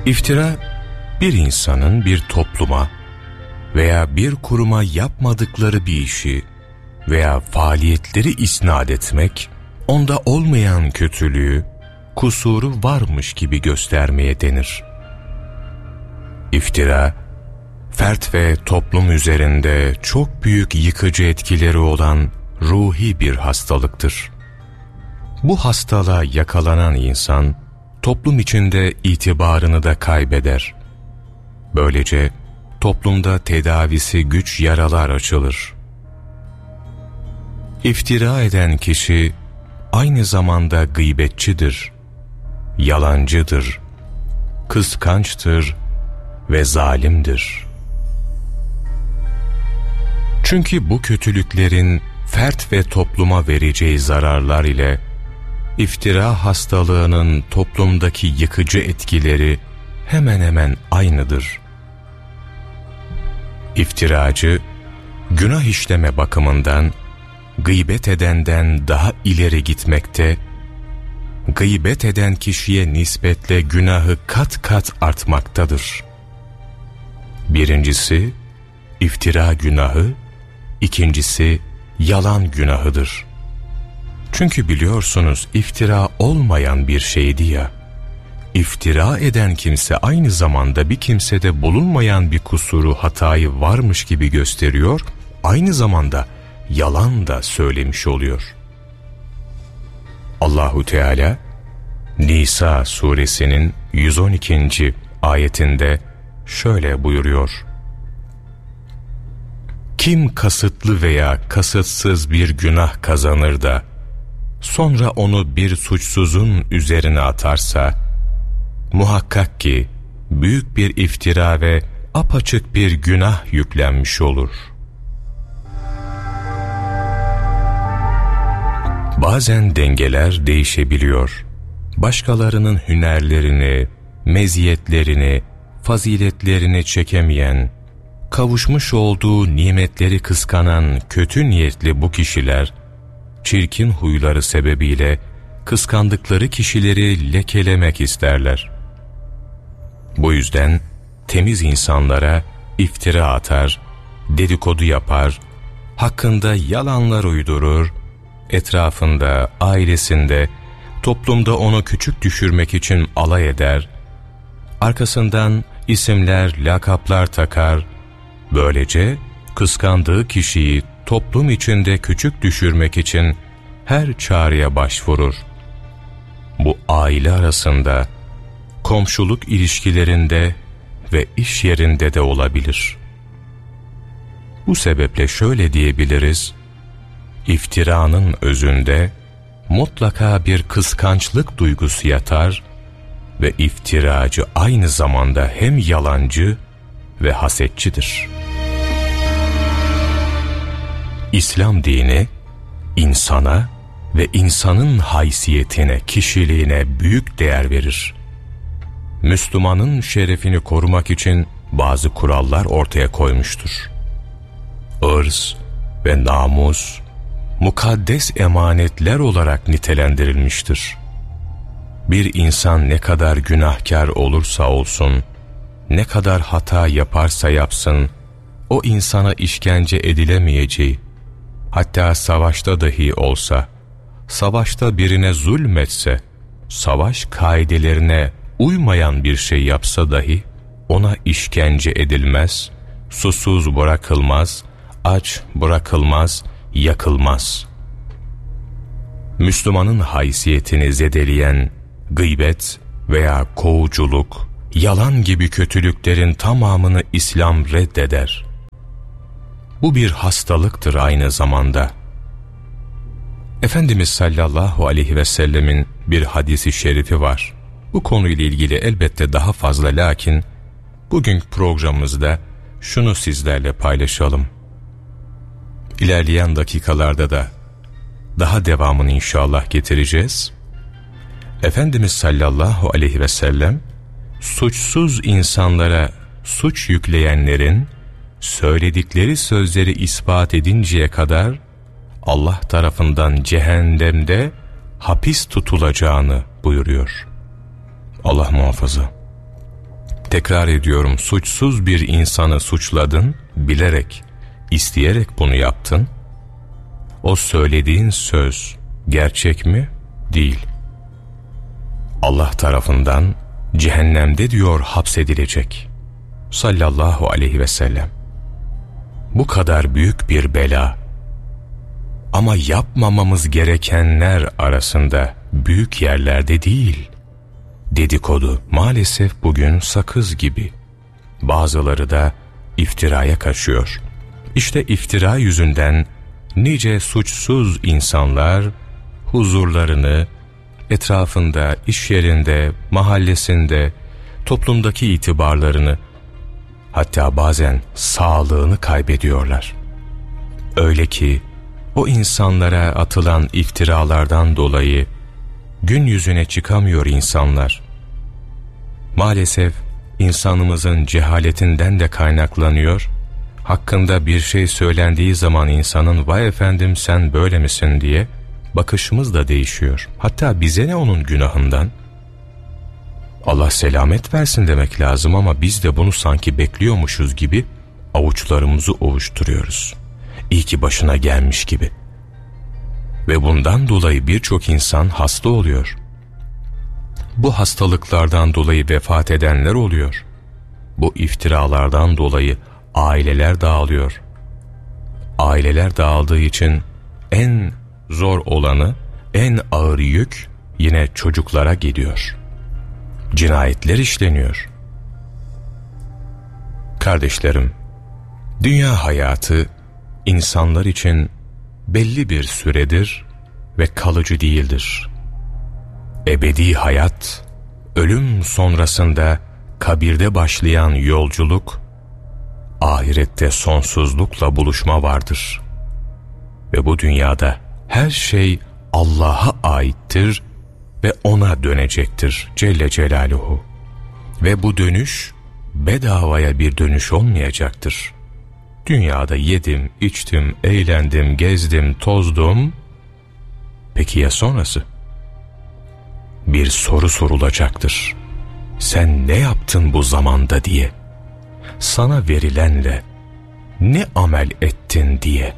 İftira, bir insanın bir topluma veya bir kuruma yapmadıkları bir işi veya faaliyetleri isnat etmek, onda olmayan kötülüğü, kusuru varmış gibi göstermeye denir. İftira, fert ve toplum üzerinde çok büyük yıkıcı etkileri olan ruhi bir hastalıktır. Bu hastalığa yakalanan insan, toplum içinde itibarını da kaybeder. Böylece toplumda tedavisi güç yaralar açılır. İftira eden kişi aynı zamanda gıybetçidir, yalancıdır, kıskançtır ve zalimdir. Çünkü bu kötülüklerin fert ve topluma vereceği zararlar ile iftira hastalığının toplumdaki yıkıcı etkileri hemen hemen aynıdır. İftiracı, günah işleme bakımından gıybet edenden daha ileri gitmekte, gıybet eden kişiye nispetle günahı kat kat artmaktadır. Birincisi, iftira günahı, ikincisi, yalan günahıdır. Çünkü biliyorsunuz iftira olmayan bir şeydi ya, iftira eden kimse aynı zamanda bir kimsede bulunmayan bir kusuru, hatayı varmış gibi gösteriyor, aynı zamanda yalan da söylemiş oluyor. Allahu Teala, Nisa suresinin 112. ayetinde şöyle buyuruyor: Kim kasıtlı veya kasıtsız bir günah kazanır da sonra onu bir suçsuzun üzerine atarsa, muhakkak ki büyük bir iftira ve apaçık bir günah yüklenmiş olur. Bazen dengeler değişebiliyor. Başkalarının hünerlerini, meziyetlerini, faziletlerini çekemeyen, kavuşmuş olduğu nimetleri kıskanan kötü niyetli bu kişiler, çirkin huyları sebebiyle kıskandıkları kişileri lekelemek isterler. Bu yüzden temiz insanlara iftira atar, dedikodu yapar, hakkında yalanlar uydurur, etrafında, ailesinde, toplumda onu küçük düşürmek için alay eder, arkasından isimler, lakaplar takar, böylece kıskandığı kişiyi toplum içinde küçük düşürmek için her çareye başvurur. Bu aile arasında, komşuluk ilişkilerinde ve iş yerinde de olabilir. Bu sebeple şöyle diyebiliriz: İftiranın özünde mutlaka bir kıskançlık duygusu yatar ve iftiracı aynı zamanda hem yalancı ve hasetçidir. İslam dini, insana ve insanın haysiyetine, kişiliğine büyük değer verir. Müslümanın şerefini korumak için bazı kurallar ortaya koymuştur. Irz ve namus, mukaddes emanetler olarak nitelendirilmiştir. Bir insan ne kadar günahkar olursa olsun, ne kadar hata yaparsa yapsın, o insana işkence edilemeyeceği, hatta savaşta dahi olsa, savaşta birine zulmetse, savaş kaidelerine uymayan bir şey yapsa dahi, ona işkence edilmez, susuz bırakılmaz, aç bırakılmaz, yakılmaz. Müslümanın haysiyetini zedeleyen gıybet veya kovuculuk, yalan gibi kötülüklerin tamamını İslam reddeder. Bu bir hastalıktır aynı zamanda. Efendimiz sallallahu aleyhi ve sellemin bir hadisi şerifi var. Bu konuyla ilgili elbette daha fazla, lakin bugünkü programımızda şunu sizlerle paylaşalım. İlerleyen dakikalarda da daha devamını inşallah getireceğiz. Efendimiz sallallahu aleyhi ve sellem, suçsuz insanlara suç yükleyenlerin söyledikleri sözleri ispat edinceye kadar Allah tarafından cehennemde hapis tutulacağını buyuruyor. Allah muhafaza. Tekrar ediyorum, suçsuz bir insanı suçladın, bilerek, isteyerek bunu yaptın. O söylediğin söz gerçek mi? Değil. Allah tarafından cehennemde diyor hapsedilecek. Sallallahu aleyhi ve sellem. Bu kadar büyük bir bela. Ama yapmamamız gerekenler arasında büyük yerlerde değil. Dedikodu maalesef bugün sakız gibi. Bazıları da iftiraya kaçıyor. İşte iftira yüzünden nice suçsuz insanlar huzurlarını, etrafında, iş yerinde, mahallesinde, toplumdaki itibarlarını, hatta bazen sağlığını kaybediyorlar. Öyle ki o insanlara atılan iftiralardan dolayı gün yüzüne çıkamıyor insanlar. Maalesef insanımızın cehaletinden de kaynaklanıyor. Hakkında bir şey söylendiği zaman insanın "Vay efendim sen böyle misin?" diye bakışımız da değişiyor. Hatta bize ne onun günahından? Allah selamet versin demek lazım ama biz de bunu sanki bekliyormuşuz gibi avuçlarımızı ovuşturuyoruz. İyi ki başına gelmiş gibi. Ve bundan dolayı birçok insan hasta oluyor. Bu hastalıklardan dolayı vefat edenler oluyor. Bu iftiralardan dolayı aileler dağılıyor. Aileler dağıldığı için en zor olanı, en ağır yük yine çocuklara gidiyor. Cinayetler işleniyor. Kardeşlerim, dünya hayatı insanlar için belli bir süredir ve kalıcı değildir. Ebedi hayat, ölüm sonrasında kabirde başlayan yolculuk, ahirette sonsuzlukla buluşma vardır. Ve bu dünyada her şey Allah'a aittir ve O'na dönecektir Celle Celaluhu. Ve bu dönüş bedavaya bir dönüş olmayacaktır. Dünyada yedim, içtim, eğlendim, gezdim, tozdum. Peki ya sonrası? Bir soru sorulacaktır. Sen ne yaptın bu zamanda diye. Sana verilenle ne amel ettin diye.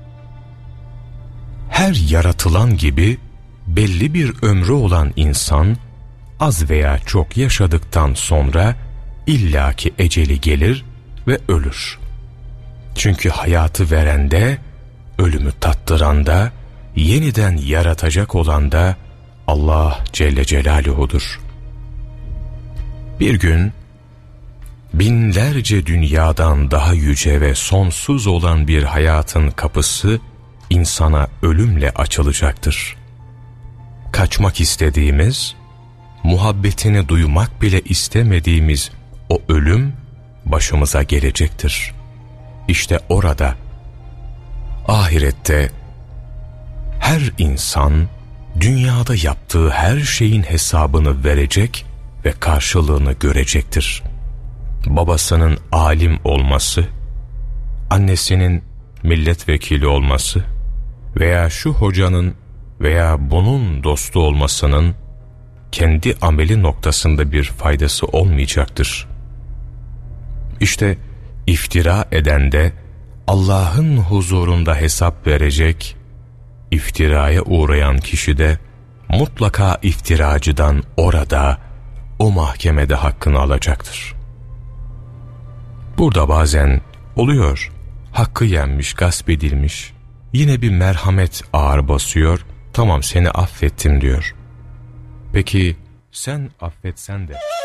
Her yaratılan gibi belli bir ömrü olan insan az veya çok yaşadıktan sonra illaki eceli gelir ve ölür. Çünkü hayatı veren de, ölümü tattıran da, yeniden yaratacak olan da Allah Celle Celaluhu'dur. Bir gün binlerce dünyadan daha yüce ve sonsuz olan bir hayatın kapısı insana ölümle açılacaktır. Kaçmak istediğimiz, muhabbetini duymak bile istemediğimiz o ölüm başımıza gelecektir. İşte orada, ahirette her insan dünyada yaptığı her şeyin hesabını verecek ve karşılığını görecektir. Babasının alim olması, annesinin milletvekili olması veya şu hocanın veya bunun dostu olmasının kendi ameli noktasında bir faydası olmayacaktır. İşte iftira eden de Allah'ın huzurunda hesap verecek, iftiraya uğrayan kişi de mutlaka iftiracıdan orada, o mahkemede hakkını alacaktır. Burada bazen oluyor, hakkı yenmiş, gasp edilmiş, yine bir merhamet ağır basıyor, tamam seni affettim diyor. Peki sen affetsen de